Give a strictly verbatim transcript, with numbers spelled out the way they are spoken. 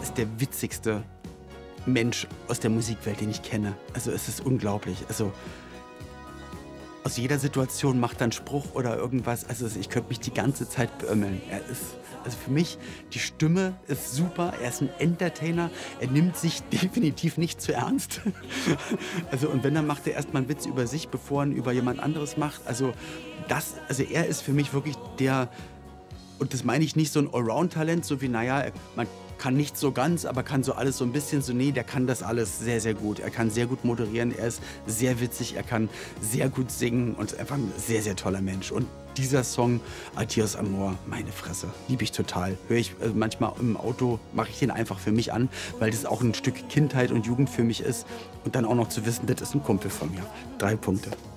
ist der witzigste Mensch aus der Musikwelt, den ich kenne. Also es ist unglaublich. Also aus jeder Situation macht er einen Spruch oder irgendwas. Also ich könnte mich die ganze Zeit beömmeln. Er ist, also für mich, die Stimme ist super. Er ist ein Entertainer. Er nimmt sich definitiv nicht zu ernst. Also und wenn, dann macht er erstmal einen Witz über sich, bevor er ihn über jemand anderes macht. Also das, also er ist für mich wirklich der, und das meine ich nicht so ein Allround-Talent, so wie, naja, man kann nicht so ganz, aber kann so alles so ein bisschen so, nee, der kann das alles sehr, sehr gut. Er kann sehr gut moderieren, er ist sehr witzig, er kann sehr gut singen und ist einfach ein sehr, sehr toller Mensch. Und dieser Song, Adios Amor, meine Fresse, liebe ich total. Höre ich äh, manchmal im Auto, mache ich den einfach für mich an, weil das auch ein Stück Kindheit und Jugend für mich ist. Und dann auch noch zu wissen, das ist ein Kumpel von mir. Drei Punkte.